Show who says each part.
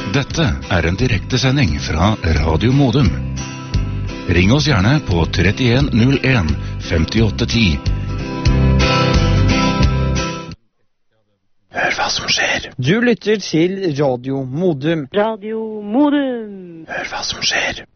Speaker 1: Dette en direktesending fra Radio Modum. Ring oss gjerne på 3101 5810. Hør hva som skjer.
Speaker 2: Du lytter til Radio Modum.
Speaker 3: Radio Modum.
Speaker 1: Hør hva som skjer.